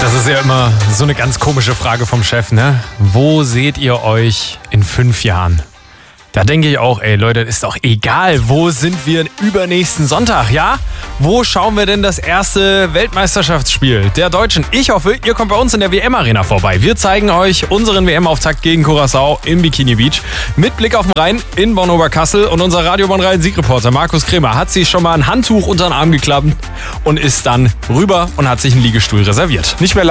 Das ist ja immer so eine ganz komische Frage vom Chef, ne? Wo seht ihr euch in 5 Jahren? Da denke ich auch, ey Leute, ist doch egal, wo sind wir übernächsten Sonntag, ja? Wo schauen wir denn das erste Weltmeisterschaftsspiel der Deutschen? Ich hoffe, ihr kommt bei uns in der WM-Arena vorbei. Wir zeigen euch unseren WM-Auftakt gegen Curaçao im Bikini Beach mit Blick auf den Rhein in Bonn-Oberkassel. Und unser Radio Bonn-Rhein-Siegreporter Markus Kremer hat sich schon mal ein Handtuch unter den Arm geklappt und ist dann rüber und hat sich einen Liegestuhl reserviert. Nicht mehr